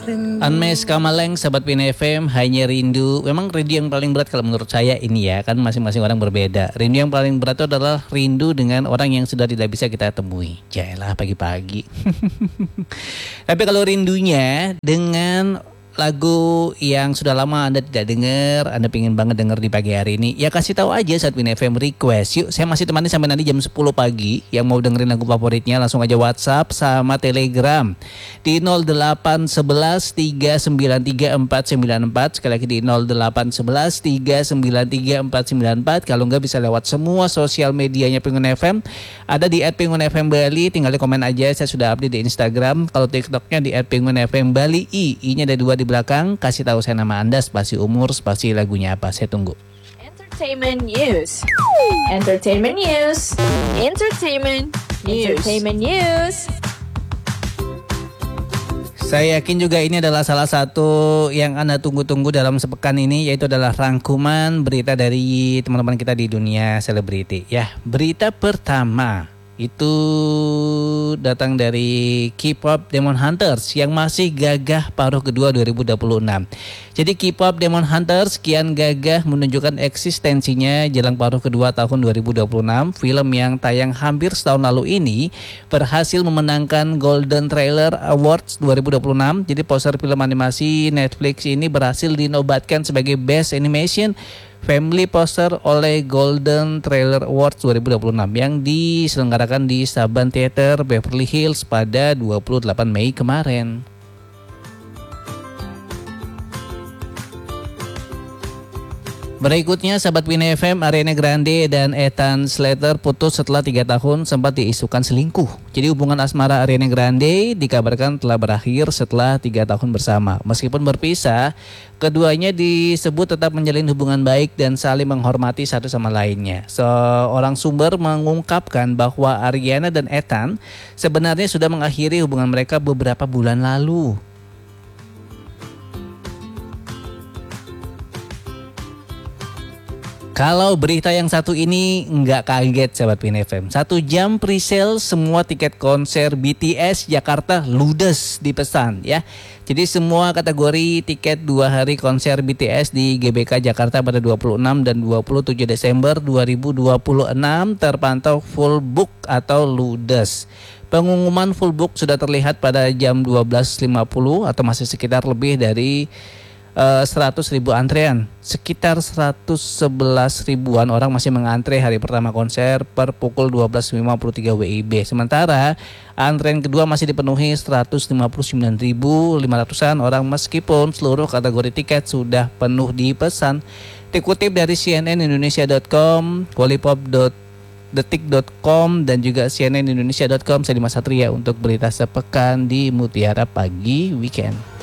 Unmesh Kamaleng, Sahabat Pin FM, hanya rindu. Memang rindu yang paling berat kalau menurut saya ini ya, kan masing-masing orang berbeda. Rindu yang paling berat itu adalah rindu dengan orang yang sudah tidak bisa kita temui. Jayalah pagi-pagi. Tapi kalau rindunya dengan lagu yang sudah lama Anda tidak dengar, Anda pengen banget dengar di pagi hari ini, ya kasih tahu aja saat Pin FM request. Yuk, saya masih temani sampai nanti jam 10 pagi. Yang mau dengerin lagu favoritnya langsung aja WhatsApp sama Telegram di 0811 393 494. Sekali lagi di 0811 393 494. Kalau enggak bisa lewat semua sosial medianya Pengun FM. Ada di @pengunfm Bali, tinggal di komen aja. Saya sudah update di Instagram. Kalau TikToknya di @pengunfm Bali, I-nya ada 2 di belakang. Kasih tahu saya nama Anda, spasi umur, spasi lagunya apa. Saya tunggu. Entertainment News. Entertainment News. Entertainment News. Entertainment News. Saya yakin juga ini adalah salah satu yang Anda tunggu-tunggu dalam sepekan ini, yaitu adalah rangkuman berita dari teman-teman kita di dunia selebriti. Ya, berita pertama itu datang dari K-pop Demon Hunters yang masih gagah paruh kedua 2026. Jadi K-pop Demon Hunters kian gagah menunjukkan eksistensinya jelang paruh kedua tahun 2026. Film yang tayang hampir setahun lalu ini berhasil memenangkan Golden Trailer Awards 2026. Jadi poster film animasi Netflix ini berhasil dinobatkan sebagai Best Animation Family Poster oleh Golden Trailer Awards 2026 yang diselenggarakan di Saban Theater Beverly Hills pada 28 Mei kemarin. Berikutnya Sahabat Pin FM, Ariana Grande dan Ethan Slater putus setelah 3 tahun sempat diisukan selingkuh. Jadi hubungan asmara Ariana Grande dikabarkan telah berakhir setelah 3 tahun bersama. Meskipun berpisah, keduanya disebut tetap menjalin hubungan baik dan saling menghormati satu sama lainnya. Seorang sumber mengungkapkan bahwa Ariana dan Ethan sebenarnya sudah mengakhiri hubungan mereka beberapa bulan lalu. Kalau berita yang satu ini nggak kaget Sahabat Pin FM. 1 jam presale semua tiket konser BTS Jakarta ludes dipesan ya. Jadi semua kategori tiket 2 hari konser BTS di GBK Jakarta pada 26 dan 27 Desember 2026 terpantau full book atau ludes. Pengumuman full book sudah terlihat pada jam 12.50 atau masih sekitar lebih dari 100.000 antrean. Sekitar 111 ribuan orang masih mengantre hari pertama konser per pukul 12.53 WIB. Sementara antrean kedua masih dipenuhi 159.500-an orang meskipun seluruh kategori tiket sudah penuh dipesan. Dikutip dari cnnindonesia.com, wallipop.detik.com dan juga cnnindonesia.com, saya Dimas Satria untuk berita sepekan di Mutiara Pagi Weekend.